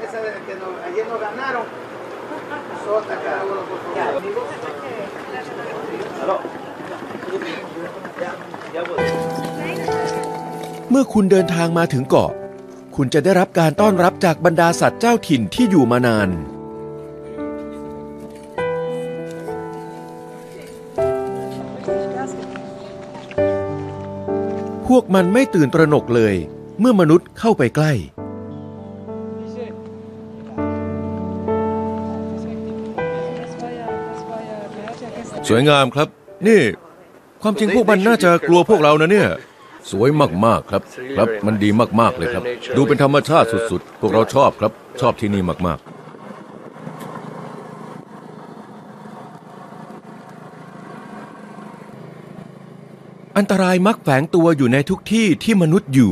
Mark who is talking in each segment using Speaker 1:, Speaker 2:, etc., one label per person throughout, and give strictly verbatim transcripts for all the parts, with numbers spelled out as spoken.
Speaker 1: เมื่อคุณเดินทางมาถึงเกาะคุณจะได้รับการต้อนรับจากบรรดาสัตว์เจ้าถิ่นที่อยู่มานานพวกมันไม่ตื่นตระหนกเลยเมื่อมนุษย์เข้าไปใกล้
Speaker 2: สวยงามครับนี่ความจริงพวกมันน่าจะกลัวพวกเรานะเนี่ยสวยมากๆครับครับมันดีมากๆเลยครับดูเป็นธรรมชาติสุดๆพวกเราชอบครับชอบที่นี่มาก
Speaker 1: ๆอันตรายมักแฝงตัวอยู่ในทุกที่ที่มนุษย์อยู่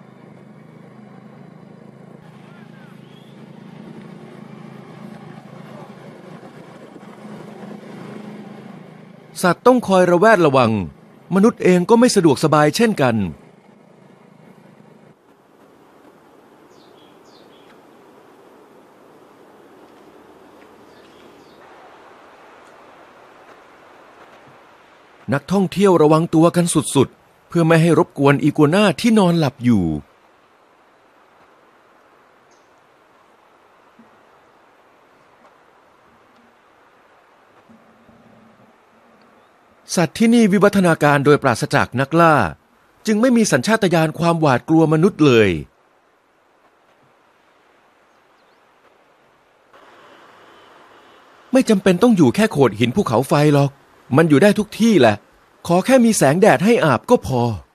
Speaker 1: สัตว์ต้องคอยระแวดระวังมนุษย์เองก็ไม่สะดวกสบายเช่นกันนักท่องเที่ยวระวังตัวกันสุดๆเพื่อไม่ให้รบกวนอีกัวน่าที่นอนหลับอยู่สัตว์ที่นี่วิวัฒนาการโดยปราศจากนักล่าจึงไม่มีสัญชาตญาณความหวาดกลัวมนุษย์เลยไม่จำเป็นต้องอยู่แค่โขดหินภูเขาไฟหรอกมันอยู่ได้ทุกที่แหละขอแค่มีแสงแดดให้อาบก็พอ